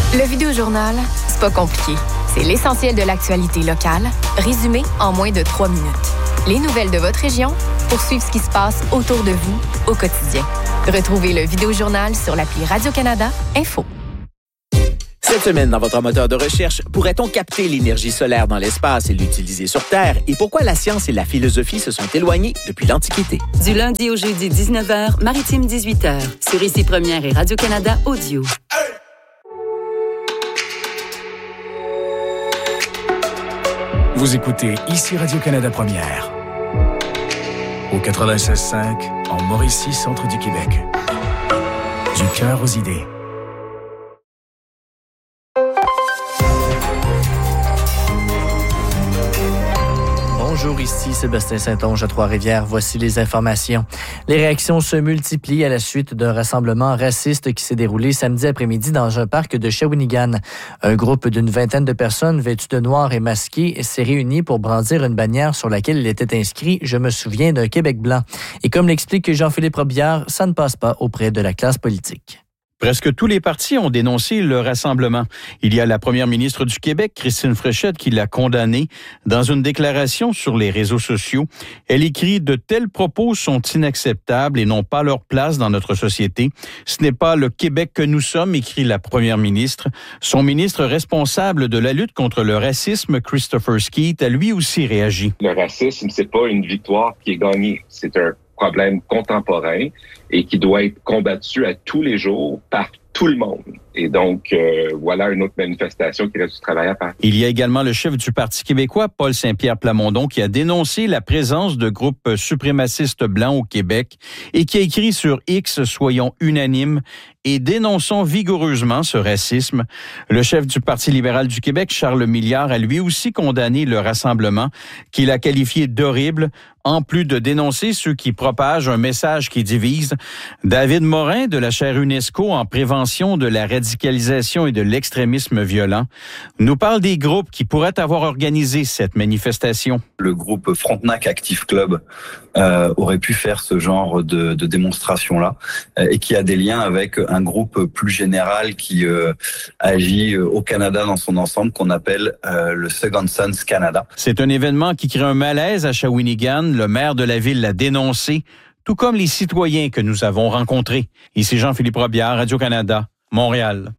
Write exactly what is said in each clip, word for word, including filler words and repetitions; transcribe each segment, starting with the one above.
Le Vidéojournal, c'est pas compliqué. C'est l'essentiel de l'actualité locale, résumé en moins de trois minutes. Les nouvelles de votre région pour suivre ce qui se passe autour de vous au quotidien. Retrouvez le Vidéojournal sur l'appli Radio-Canada Info. Cette semaine, dans votre moteur de recherche, pourrait-on capter l'énergie solaire dans l'espace et l'utiliser sur Terre? Et pourquoi la science et la philosophie se sont éloignées depuis l'Antiquité? Du lundi au jeudi, dix-neuf heures, Maritime dix-huit heures, sur Ici Première et Radio-Canada Audio. Vous écoutez Ici Radio-Canada Première. Au quatre-vingt-seize cinq, en Mauricie, centre du Québec. Du cœur aux idées. Bonjour, ici Sébastien Saint-Onge à Trois-Rivières. Voici les informations. Les réactions se multiplient à la suite d'un rassemblement raciste qui s'est déroulé samedi après-midi dans un parc de Shawinigan. Un groupe d'une vingtaine de personnes vêtues de noir et masquées s'est réuni pour brandir une bannière sur laquelle il était inscrit « Je me souviens d'un Québec blanc ». Et comme l'explique Jean-Philippe Robillard, ça ne passe pas auprès de la classe politique. Presque tous les partis ont dénoncé le rassemblement. Il y a la première ministre du Québec, Christine Fréchette, qui l'a condamné. Dans une déclaration sur les réseaux sociaux, elle écrit « De tels propos sont inacceptables et n'ont pas leur place dans notre société. Ce n'est pas le Québec que nous sommes », écrit la première ministre. Son ministre responsable de la lutte contre le racisme, Christopher Skeet, a lui aussi réagi. Le racisme, c'est pas une victoire qui est gagnée. C'est un problème contemporain et qui doit être combattu à tous les jours par tout le monde. Et donc, euh, voilà une autre manifestation qui reste du travail à faire. Il y a également le chef du Parti québécois, Paul Saint-Pierre Plamondon, qui a dénoncé la présence de groupes suprémacistes blancs au Québec et qui a écrit sur X « Soyons unanimes et dénonçons vigoureusement ce racisme ». Le chef du Parti libéral du Québec, Charles Milliard, a lui aussi condamné le rassemblement, qu'il a qualifié d'horrible, en plus de dénoncer ceux qui propagent un message qui divise. David Morin, de la chaire UNESCO en prévention de la radicalisation et de l'extrémisme violent, nous parle des groupes qui pourraient avoir organisé cette manifestation. Le groupe Frontenac Active Club euh, aurait pu faire ce genre de, de démonstration-là euh, et qui a des liens avec un groupe plus général qui euh, agit au Canada dans son ensemble, qu'on appelle euh, le Second Sons Canada. C'est un événement qui crée un malaise à Shawinigan. Le maire de la ville l'a dénoncé, tout comme les citoyens que nous avons rencontrés. Ici Jean-Philippe Robillard, Radio-Canada, Montréal.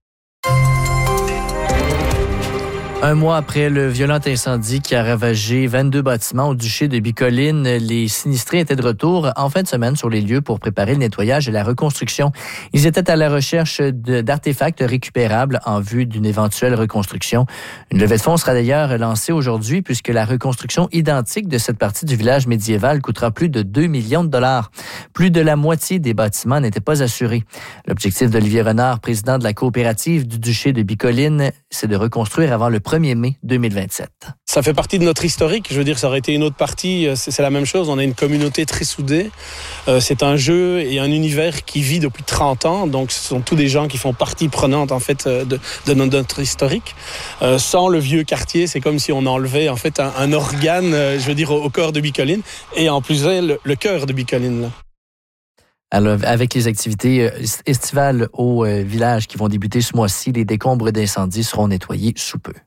Un mois après le violent incendie qui a ravagé vingt-deux bâtiments au duché de Bicoline, les sinistrés étaient de retour en fin de semaine sur les lieux pour préparer le nettoyage et la reconstruction. Ils étaient à la recherche de, d'artefacts récupérables en vue d'une éventuelle reconstruction. Une levée de fonds sera d'ailleurs lancée aujourd'hui puisque la reconstruction identique de cette partie du village médiéval coûtera plus de deux millions de dollars. Plus de la moitié des bâtiments n'étaient pas assurés. L'objectif d'Olivier Renard, président de la coopérative du duché de Bicoline, c'est de reconstruire avant le premier mai deux mille vingt-sept. Ça fait partie de notre historique. Je veux dire, ça aurait été une autre partie. C'est, c'est la même chose. On a une communauté très soudée. Euh, c'est un jeu et un univers qui vit depuis trente ans. Donc, ce sont tous des gens qui font partie prenante, en fait, de, de notre historique. Euh, sans le vieux quartier, c'est comme si on enlevait, en fait, un, un organe, je veux dire, au, au corps de Bicoline. Et en plus, le, le cœur de Bicoline, là. Alors, avec les activités estivales au village qui vont débuter ce mois-ci, les décombres d'incendie seront nettoyés sous peu.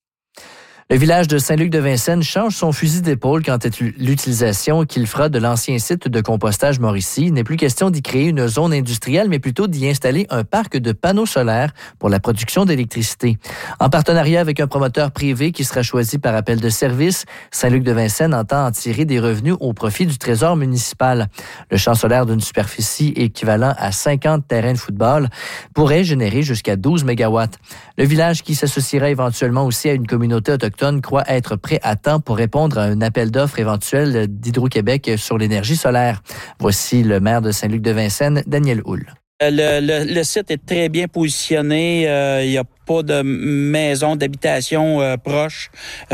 Le village de Saint-Luc-de-Vincennes change son fusil d'épaule quant à l'utilisation qu'il fera de l'ancien site de compostage Mauricie. Il n'est plus question d'y créer une zone industrielle, mais plutôt d'y installer un parc de panneaux solaires pour la production d'électricité. En partenariat avec un promoteur privé qui sera choisi par appel de service, Saint-Luc-de-Vincennes entend en tirer des revenus au profit du trésor municipal. Le champ solaire d'une superficie équivalent à cinquante terrains de football pourrait générer jusqu'à douze mégawatts. Le village, qui s'associera éventuellement aussi à une communauté autochtone, croit être prêt à temps pour répondre à un appel d'offres éventuel d'Hydro-Québec sur l'énergie solaire. Voici le maire de Saint-Luc-de-Vincennes, Daniel Houle. Le, le, le site est très bien positionné. Il euh, n'y a pas de maison d'habitation euh, proche.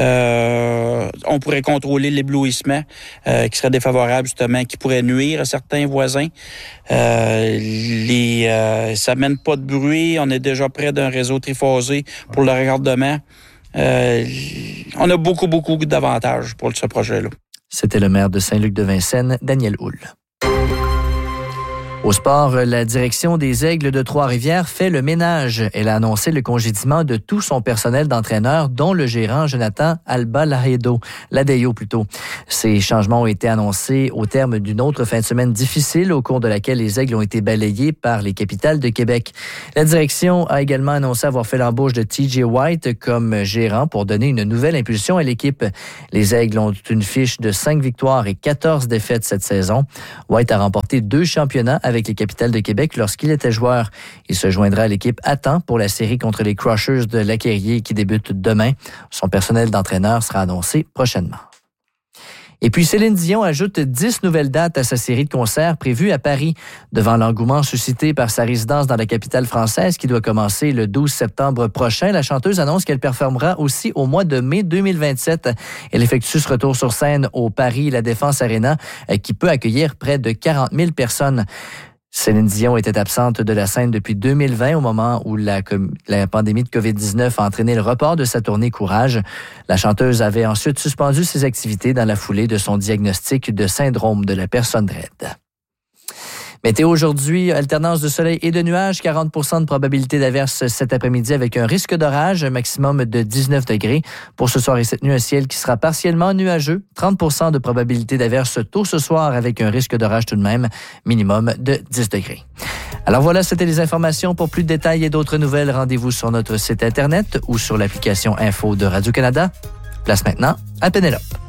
Euh, on pourrait contrôler l'éblouissement euh, qui serait défavorable, justement, qui pourrait nuire à certains voisins. Euh, les, euh, ça mène pas de bruit. On est déjà près d'un réseau triphasé pour le raccordement. Euh, on a beaucoup, beaucoup d'avantages pour ce projet-là. C'était le maire de Saint-Luc-de-Vincennes, Daniel Houle. Au sport, la direction des Aigles de Trois-Rivières fait le ménage. Elle a annoncé le congédiement de tout son personnel d'entraîneur, dont le gérant Jonathan Alba Ladeyo, Ladeyo plutôt. Ces changements ont été annoncés au terme d'une autre fin de semaine difficile au cours de laquelle les Aigles ont été balayés par les capitales de Québec. La direction a également annoncé avoir fait l'embauche de T J White comme gérant pour donner une nouvelle impulsion à l'équipe. Les Aigles ont une fiche de cinq victoires et quatorze défaites cette saison. White a remporté deux championnats avec les Capitales de Québec lorsqu'il était joueur. Il se joindra à l'équipe à temps pour la série contre les Crushers de Laquerrier qui débute demain. Son personnel d'entraîneur sera annoncé prochainement. Et puis Céline Dion ajoute dix nouvelles dates à sa série de concerts prévue à Paris. Devant l'engouement suscité par sa résidence dans la capitale française qui doit commencer le douze septembre prochain, la chanteuse annonce qu'elle performera aussi au mois de mai deux mille vingt-sept. Elle effectue ce retour sur scène au Paris La Défense Arena qui peut accueillir près de quarante mille personnes. Céline Dion était absente de la scène depuis deux mille vingt au moment où la, la pandémie de covid dix-neuf a entraîné le report de sa tournée Courage. La chanteuse avait ensuite suspendu ses activités dans la foulée de son diagnostic de syndrome de la personne raide. Météo aujourd'hui, alternance de soleil et de nuages, quarante pour cent de probabilité d'averse cet après-midi avec un risque d'orage, un maximum de dix-neuf degrés. Pour ce soir et cette nuit, un ciel qui sera partiellement nuageux, trente pour cent de probabilité d'averse tôt ce soir avec un risque d'orage tout de même, minimum de dix degrés. Alors voilà, c'était les informations. Pour plus de détails et d'autres nouvelles, rendez-vous sur notre site Internet ou sur l'application Info de Radio-Canada. Place maintenant à Pénélope.